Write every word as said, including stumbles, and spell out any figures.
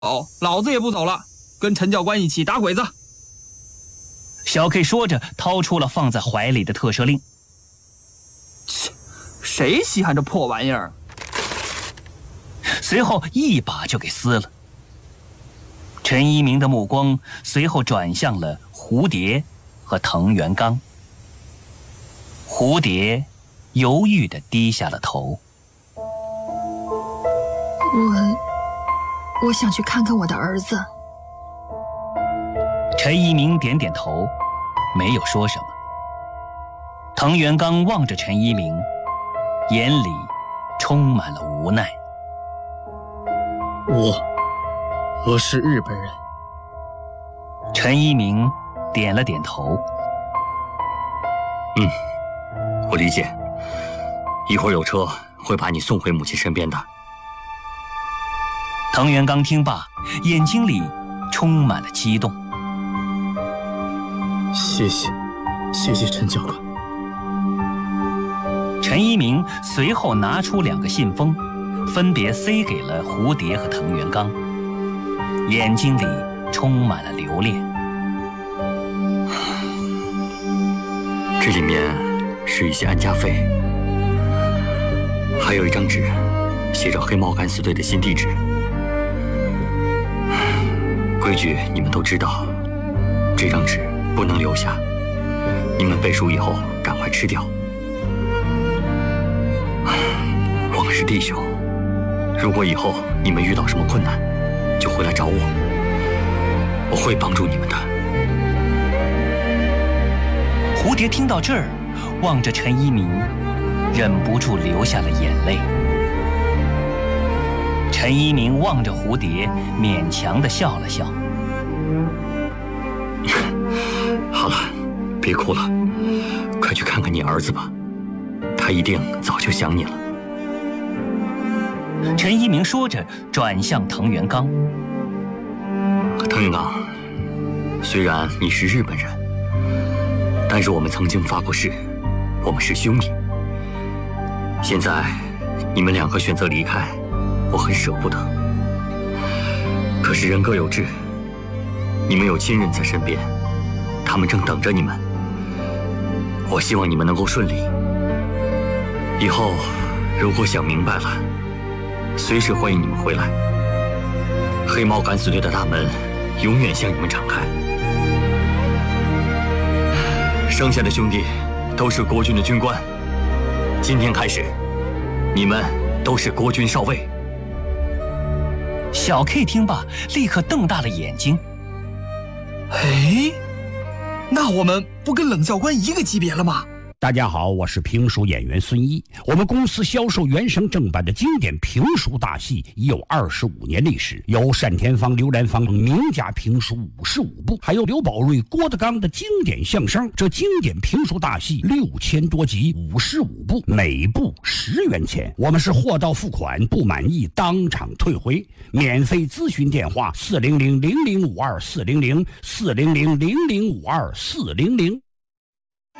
哦，老子也不走了，跟陈教官一起打鬼子。 小 K 说着，掏出了放在怀里的特赦令。 切，谁稀罕这破玩意儿？ 随后一把就给撕了。陈一鸣的目光随后转向了蝴蝶和藤原刚。蝴蝶犹豫地低下了头。 我我想去看看我的儿子。 陈一鸣点点头，没有说什么。藤原刚望着陈一鸣，眼里充满了无奈。 我我是日本人。 陈一鸣点了点头。 嗯，我理解，一会儿有车会把你送回母亲身边的。 藤原刚听罢，眼睛里充满了激动。 谢谢，谢谢陈教官。 陈一鸣随后拿出两个信封，分别塞给了蝴蝶和藤原刚，眼睛里充满了留恋。 这里面是一些安家费，还有一张纸，写着黑猫敢死队的新地址。规矩你们都知道，这张纸不能留下，你们背书以后赶快吃掉。我们是弟兄，如果以后你们遇到什么困难，就回来找我，我会帮助你们的。 蝴蝶听到这儿，望着陈一鸣，忍不住流下了眼泪。陈一鸣望着蝴蝶，勉强地笑了笑。 好了，别哭了，快去看看你儿子吧，他一定早就想你了。 陈一鸣说着，转向藤原刚。 藤原刚，虽然你是日本人，但是我们曾经发过誓，我们是兄弟。现在你们两个选择离开，我很舍不得。可是人各有志，你们有亲人在身边，他们正等着你们。我希望你们能够顺利。以后如果想明白了，随时欢迎你们回来。黑猫敢死队的大门永远向你们敞开。剩下的兄弟都是国军的军官，今天开始，你们都是国军少尉。 小 K 听罢，立刻瞪大了眼睛。 哎，那我们不跟冷教官一个级别了吗？ 大家好，我是评书演员孙一。我们公司销售原声正版的经典评书大戏已有二十五年历史，有单田芳、刘兰芳等名家评书五十五部，还有刘宝瑞、郭德纲的经典相声。这经典评书大戏六千多集，五十五部，每部十元钱。我们是货到付款，不满意当场退回。免费咨询电话：四零零零零五二四零零四零零零零五二四零零。